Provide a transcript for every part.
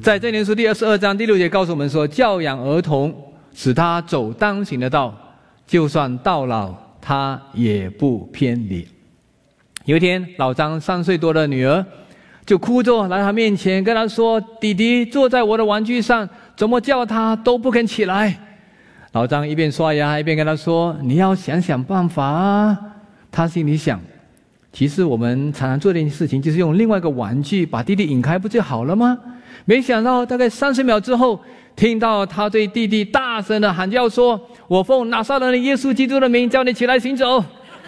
在箴言书第22章第6节告诉我们说，教养儿童，使他走当行的道，就算到老，他也不偏离。有一天，老张3岁多的女儿就哭着来他面前，跟他说：“弟弟坐在我的玩具上，怎么叫他都不肯起来。”老张一边刷牙一边跟他说：“你要想想办法啊。”他心里想，其实我们常常做的一件事情，就是用另外一个玩具把弟弟引开，不就好了吗？没想到大概30秒之后，听到他对弟弟大声的喊叫说：“我奉拿撒勒人耶稣基督的名叫你起来行走。”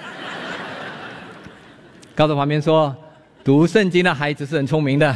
告诉旁边说，读圣经的孩子是很聪明的。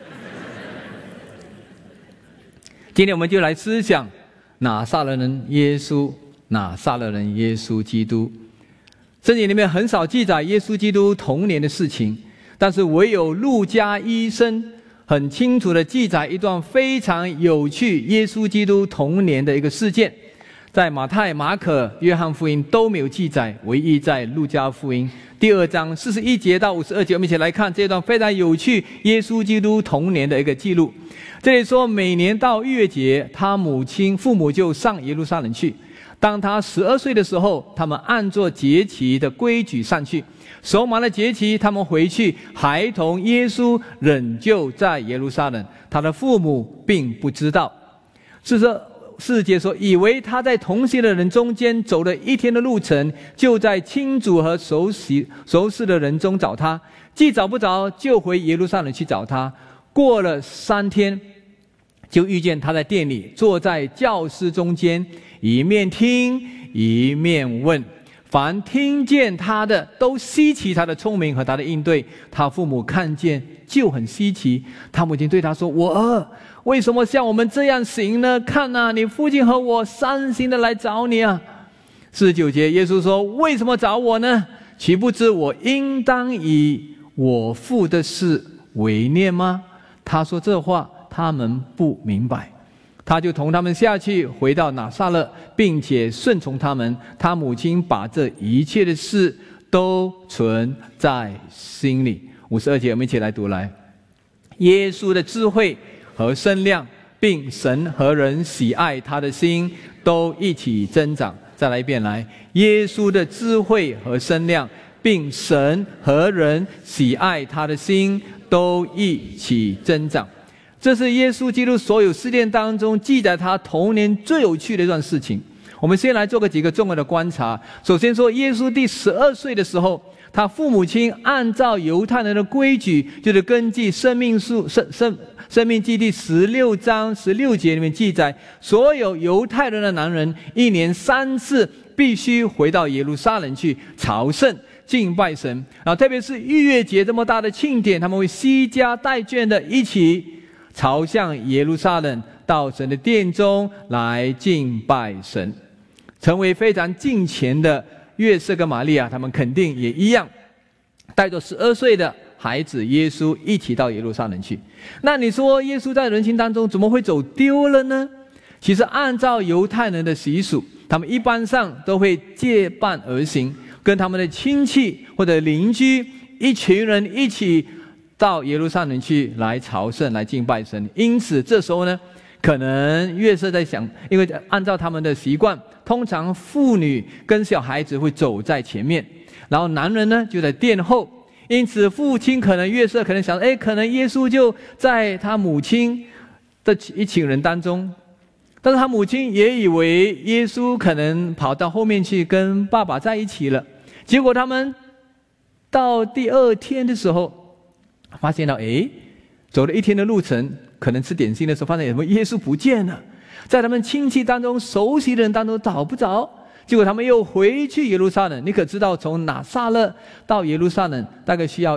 今天我们就来思想拿撒勒人耶稣，拿撒勒人耶稣基督。圣经里面很少记载耶稣基督童年的事情，但是唯有路加医生很清楚地记载一段非常有趣耶稣基督童年的一个事件，在马太、马可、约翰福音都没有记载，唯一在路加福音第2章41节到52节，我们一起来看这段非常有趣耶稣基督童年的一个记录。这里说，每年到逾越节，他父母就上耶路撒冷去。当他12岁的时候，他们按照节期的规矩上去，守满了节期，他们回去，孩童耶稣仍旧在耶路撒冷，他的父母并不知道。4节说，以为他在同行的人中间走了1天的路程，就在亲族和熟识的人中找他，既找不着，就回耶路撒冷去找他。过了3天，就遇见他在店里，坐在教师中间，一面听一面问。凡听见他的都稀奇他的聪明和他的应对。他父母看见就很稀奇。他母亲对他说：“我儿，为什么像我们这样行呢？看啊，你父亲和我伤心的来找你啊。”49节，耶稣说：“为什么找我呢？岂不知我应当以我父的事为念吗？”他说这话，他们不明白。他就同他们下去，回到拿撒勒，并且顺从他们。他母亲把这一切的事都存在心里。52节，我们一起来读来。耶稣的智慧和身量，并神和人喜爱他的心，都一起增长。再来一遍来。耶稣的智慧和身量，并神和人喜爱他的心，都一起增长。这是耶稣基督所有事件当中记载他童年最有趣的一段事情。我们先来做几个重要的观察。首先说，耶稣第12岁的时候，他父母亲按照犹太人的规矩，就是根据生命记第16章16节里面记载，所有犹太人的男人1年3次必须回到耶路撒冷去朝圣敬拜神。然后特别是逾越节这么大的庆典，他们会携家带眷的一起朝向耶路撒冷，到神的殿中来敬拜神。成为非常敬虔的约瑟跟玛利亚，他们肯定也一样，带着12岁的孩子耶稣一起到耶路撒冷去。那你说耶稣在人群当中怎么会走丢了呢？其实按照犹太人的习俗，他们一般上都会结伴而行，跟他们的亲戚或者邻居一群人一起到耶路撒冷去来朝圣来敬拜神。因此这时候呢，可能约瑟在想，因为按照他们的习惯，通常妇女跟小孩子会走在前面，然后男人呢就在殿后。因此父亲约瑟可能想，可能耶稣就在他母亲的一群人当中，但是他母亲也以为耶稣可能跑到后面去跟爸爸在一起了。结果他们到第2天的时候发现到，走了1天的路程，可能吃点心的时候发现耶稣不见了，在他们亲戚当中熟悉的人当中找不着。结果他们又回去耶路撒冷。你可知道从拿撒勒到耶路撒冷大概需要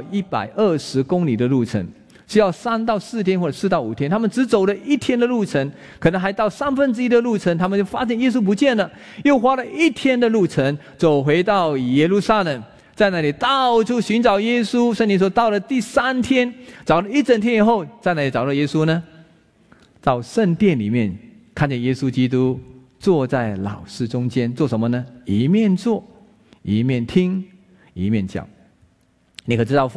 120公里的路程，需要3到4天或者4到5天。他们只走了1天的路程，可能还到1/3的路程，他们就发现耶稣不见了，又花了1天的路程走回到耶路撒冷，在那里到处寻找耶稣。圣经说到了第3天，找了1整天以后，在哪里找到耶稣呢？到圣殿里面，看见耶稣基督坐在老师中间，做什么呢？一面坐，一面听，一面讲。你可知道